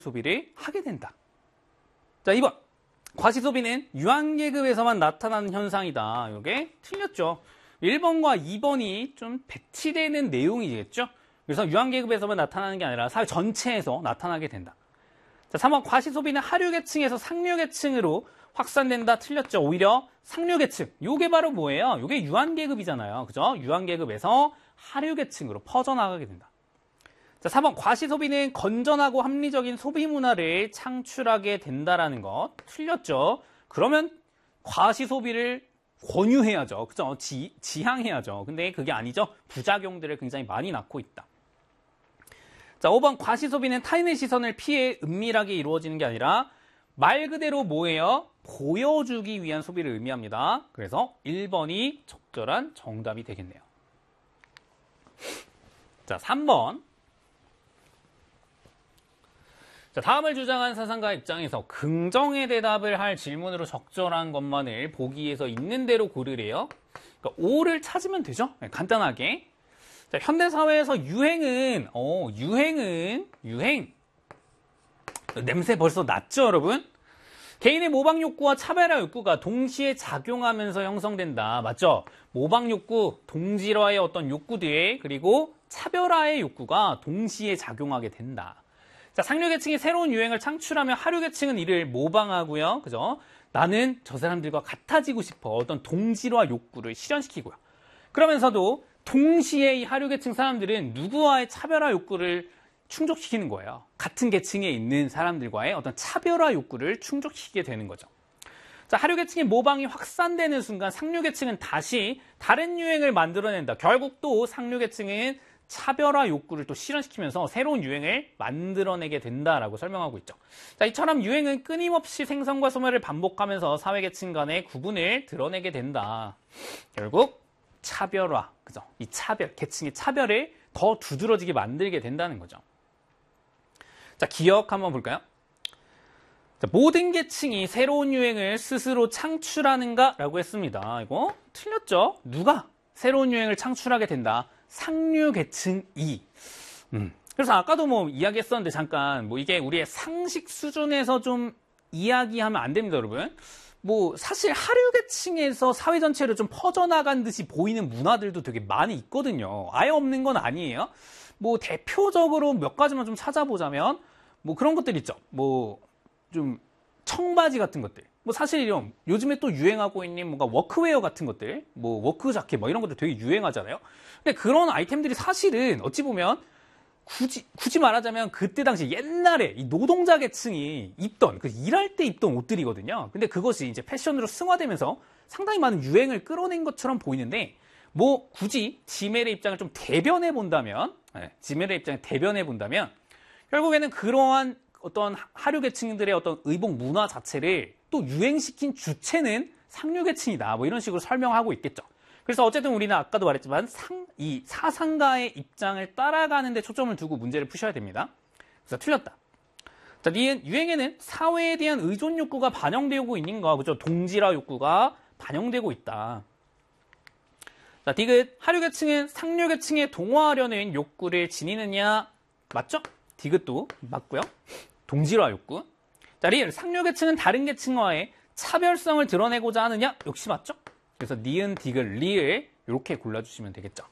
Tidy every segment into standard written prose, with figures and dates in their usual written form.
소비를 하게 된다. 자, 2번. 과시소비는 유한계급에서만 나타나는 현상이다. 이게 틀렸죠. 1번과 2번이 좀 배치되는 내용이겠죠. 그래서 유한계급에서만 나타나는 게 아니라 사회 전체에서 나타나게 된다. 자, 3번. 과시소비는 하류계층에서 상류계층으로 확산된다. 틀렸죠. 오히려 상류계층. 요게 바로 뭐예요? 요게 유한계급이잖아요. 그죠? 유한계급에서 하류계층으로 퍼져나가게 된다. 자, 4번. 과시소비는 건전하고 합리적인 소비 문화를 창출하게 된다라는 것. 틀렸죠. 그러면 과시소비를 권유해야죠. 그죠? 지향해야죠. 근데 그게 아니죠. 부작용들을 굉장히 많이 낳고 있다. 자, 5번. 과시소비는 타인의 시선을 피해 은밀하게 이루어지는 게 아니라 말 그대로 뭐예요? 보여주기 위한 소비를 의미합니다. 그래서 1번이 적절한 정답이 되겠네요. 자, 3번. 자, 다음을 주장한 사상가 입장에서 긍정의 대답을 할 질문으로 적절한 것만을 보기에서 있는 대로 고르래요. 그러니까 O를 찾으면 되죠. 네, 간단하게. 자, 현대사회에서 유행. 냄새 벌써 났죠, 여러분? 개인의 모방 욕구와 차별화 욕구가 동시에 작용하면서 형성된다. 맞죠? 모방 욕구, 동질화의 어떤 욕구들, 그리고 차별화의 욕구가 동시에 작용하게 된다. 자, 상류계층이 새로운 유행을 창출하며 하류계층은 이를 모방하고요. 그죠? 나는 저 사람들과 같아지고 싶어. 어떤 동질화 욕구를 실현시키고요. 그러면서도 동시에 이 하류계층 사람들은 누구와의 차별화 욕구를 충족시키는 거예요. 같은 계층에 있는 사람들과의 어떤 차별화 욕구를 충족시키게 되는 거죠. 자, 하류계층의 모방이 확산되는 순간 상류계층은 다시 다른 유행을 만들어낸다. 결국 또 상류계층은 차별화 욕구를 또 실현시키면서 새로운 유행을 만들어내게 된다라고 설명하고 있죠. 자, 이처럼 유행은 끊임없이 생성과 소멸을 반복하면서 사회계층 간의 구분을 드러내게 된다. 결국 차별화, 그죠? 이 차별, 계층의 차별을 더 두드러지게 만들게 된다는 거죠. 자, 기억 한번 볼까요? 자, 모든 계층이 새로운 유행을 스스로 창출하는가라고 했습니다. 이거 틀렸죠? 누가 새로운 유행을 창출하게 된다? 상류계층이. 그래서 아까도 뭐 이야기했었는데 잠깐 뭐 이게 우리의 상식 수준에서 좀 이야기하면 안 됩니다, 여러분. 뭐 사실 하류계층에서 사회 전체로 좀 퍼져나간 듯이 보이는 문화들도 되게 많이 있거든요. 아예 없는 건 아니에요. 뭐 대표적으로 몇 가지만 좀 찾아보자면 뭐 그런 것들 있죠. 뭐 좀 청바지 같은 것들. 뭐 사실 이런 요즘에 또 유행하고 있는 뭔가 워크웨어 같은 것들, 뭐 워크 자켓 뭐 이런 것들 되게 유행하잖아요. 근데 그런 아이템들이 사실은 어찌 보면 굳이 말하자면 그때 당시 옛날에 이 노동자 계층이 입던 그 일할 때 입던 옷들이거든요. 근데 그것이 이제 패션으로 승화되면서 상당히 많은 유행을 끌어낸 것처럼 보이는데 뭐 굳이 지멜의 입장을 좀 대변해 본다면, 결국에는 그러한 어떤 하류계층들의 어떤 의복 문화 자체를 또 유행시킨 주체는 상류계층이다. 뭐 이런 식으로 설명하고 있겠죠. 그래서 어쨌든 우리는 아까도 말했지만 이 사상가의 입장을 따라가는 데 초점을 두고 문제를 푸셔야 됩니다. 그래서 틀렸다. 자, 니은 유행에는 사회에 대한 의존 욕구가 반영되고 있는가? 그죠? 동질화 욕구가 반영되고 있다. 자, 디귿 하류계층은 상류계층에 동화하려는 욕구를 지니느냐? 맞죠? 디귿도 맞고요. 동질화 욕구. 자, 리을 상류계층은 다른 계층과의 차별성을 드러내고자 하느냐? 역시 맞죠? 그래서 니은, 디귿, 리을 이렇게 골라주시면 되겠죠.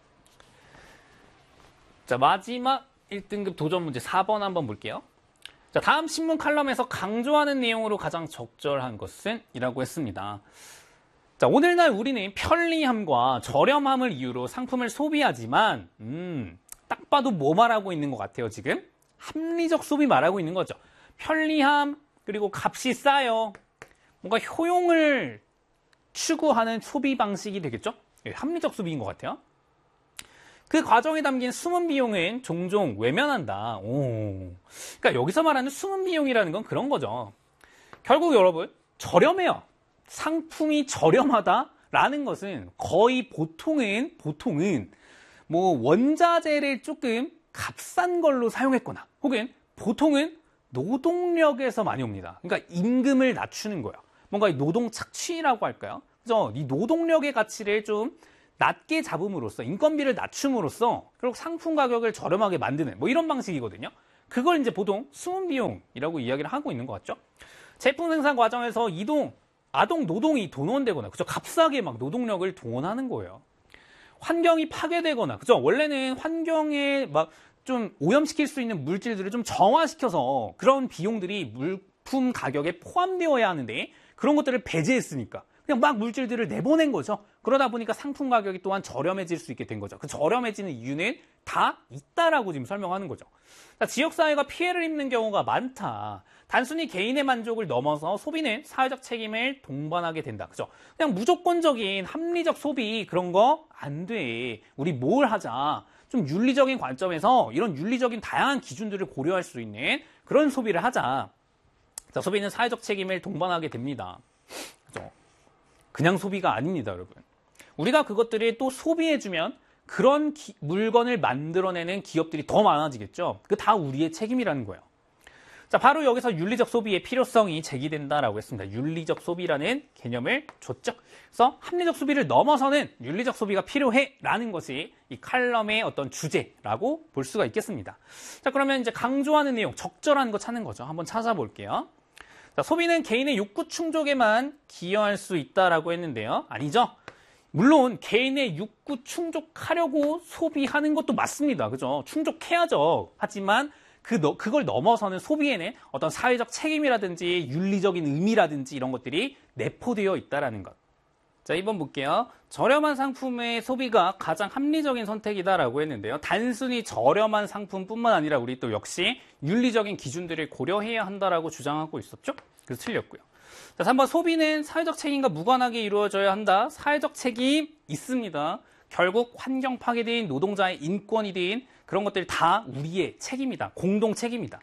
자, 마지막 1등급 도전 문제 4번 한번 볼게요. 자, 다음 신문 칼럼에서 강조하는 내용으로 가장 적절한 것은? 이라고 했습니다. 자, 오늘날 우리는 편리함과 저렴함을 이유로 상품을 소비하지만 딱 봐도 뭐 말하고 있는 것 같아요, 지금? 합리적 소비 말하고 있는 거죠. 편리함, 그리고 값이 싸요. 뭔가 효용을 추구하는 소비 방식이 되겠죠? 합리적 소비인 것 같아요. 그 과정에 담긴 숨은 비용은 종종 외면한다. 그러니까 여기서 말하는 숨은 비용이라는 건 그런 거죠. 결국 여러분, 저렴해요. 상품이 저렴하다라는 것은 거의 보통은 뭐 원자재를 조금 값싼 걸로 사용했거나 혹은 보통은 노동력에서 많이 옵니다. 그러니까 임금을 낮추는 거예요. 뭔가 노동 착취라고 할까요? 그죠? 이 노동력의 가치를 좀 낮게 잡음으로써 인건비를 낮춤으로써 결국 상품 가격을 저렴하게 만드는 뭐 이런 방식이거든요. 그걸 이제 보통 수문 비용이라고 이야기를 하고 있는 것 같죠. 제품 생산 과정에서 아동 노동이 동원되거나, 그죠? 값싸게 막 노동력을 동원하는 거예요. 환경이 파괴되거나, 그죠? 원래는 환경에 막 좀 오염시킬 수 있는 물질들을 좀 정화시켜서 그런 비용들이 물품 가격에 포함되어야 하는데 그런 것들을 배제했으니까 그냥 막 물질들을 내보낸 거죠. 그러다 보니까 상품 가격이 또한 저렴해질 수 있게 된 거죠. 그 저렴해지는 이유는 다 있다라고 지금 설명하는 거죠. 자, 지역사회가 피해를 입는 경우가 많다. 단순히 개인의 만족을 넘어서 소비는 사회적 책임을 동반하게 된다. 그죠? 그냥 무조건적인 합리적 소비 그런 거 안 돼. 우리 뭘 하자. 좀 윤리적인 관점에서 이런 윤리적인 다양한 기준들을 고려할 수 있는 그런 소비를 하자. 자, 소비는 사회적 책임을 동반하게 됩니다. 그죠? 그냥 소비가 아닙니다, 여러분. 우리가 그것들을 또 소비해주면 그런 물건을 만들어내는 기업들이 더 많아지겠죠. 그 다 우리의 책임이라는 거예요. 자, 바로 여기서 윤리적 소비의 필요성이 제기된다라고 했습니다. 윤리적 소비라는 개념을 줬죠. 그래서 합리적 소비를 넘어서는 윤리적 소비가 필요해라는 것이 이 칼럼의 어떤 주제라고 볼 수가 있겠습니다. 자, 그러면 이제 강조하는 내용, 적절한 거 찾는 거죠. 한번 찾아볼게요. 자, 소비는 개인의 욕구 충족에만 기여할 수 있다라고 했는데요. 아니죠. 물론 개인의 욕구 충족하려고 소비하는 것도 맞습니다. 그죠? 충족해야죠. 하지만 그걸 넘어서는 소비에는 어떤 사회적 책임이라든지 윤리적인 의미라든지 이런 것들이 내포되어 있다라는 것. 자, 2번 볼게요. 저렴한 상품의 소비가 가장 합리적인 선택이다라고 했는데요. 단순히 저렴한 상품뿐만 아니라 우리 또 역시 윤리적인 기준들을 고려해야 한다라고 주장하고 있었죠? 그래서 틀렸고요. 자, 3번 소비는 사회적 책임과 무관하게 이루어져야 한다. 사회적 책임 있습니다. 결국 환경 파괴된 노동자의 인권이든 그런 것들이 다 우리의 책임이다. 공동 책임이다.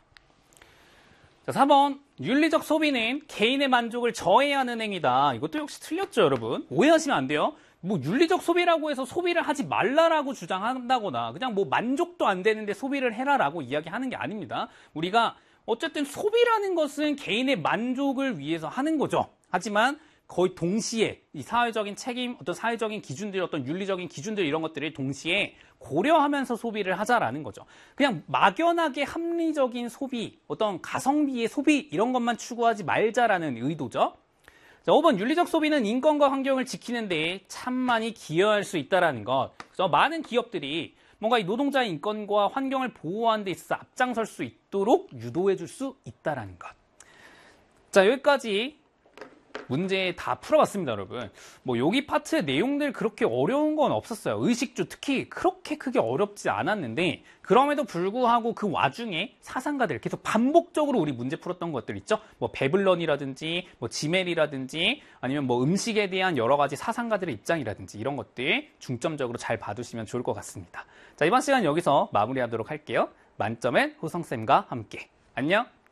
자, 4번 윤리적 소비는 개인의 만족을 저해하는 행위다. 이것도 역시 틀렸죠, 여러분. 오해하시면 안 돼요. 뭐 윤리적 소비라고 해서 소비를 하지 말라라고 주장한다거나 그냥 뭐 만족도 안 되는데 소비를 해라라고 이야기하는 게 아닙니다. 우리가 어쨌든 소비라는 것은 개인의 만족을 위해서 하는 거죠. 하지만 거의 동시에 이 사회적인 책임, 어떤 사회적인 기준들, 어떤 윤리적인 기준들 이런 것들을 동시에 고려하면서 소비를 하자라는 거죠. 그냥 막연하게 합리적인 소비, 어떤 가성비의 소비 이런 것만 추구하지 말자라는 의도죠. 자, 5번 윤리적 소비는 인권과 환경을 지키는 데 참 많이 기여할 수 있다라는 것. 그래서 많은 기업들이 뭔가 이 노동자의 인권과 환경을 보호하는 데 있어서 앞장설 수 있도록 유도해 줄 수 있다라는 것. 자, 여기까지 문제 다 풀어봤습니다, 여러분. 뭐 여기 파트의 내용들 그렇게 어려운 건 없었어요. 의식주 특히 그렇게 크게 어렵지 않았는데 그럼에도 불구하고 그 와중에 사상가들 계속 반복적으로 우리 문제 풀었던 것들 있죠. 뭐 베블런이라든지 뭐 지멜이라든지 아니면 뭐 음식에 대한 여러 가지 사상가들의 입장이라든지 이런 것들 중점적으로 잘 봐두시면 좋을 것 같습니다. 자, 이번 시간 여기서 마무리하도록 할게요. 만점의 호성쌤과 함께. 안녕.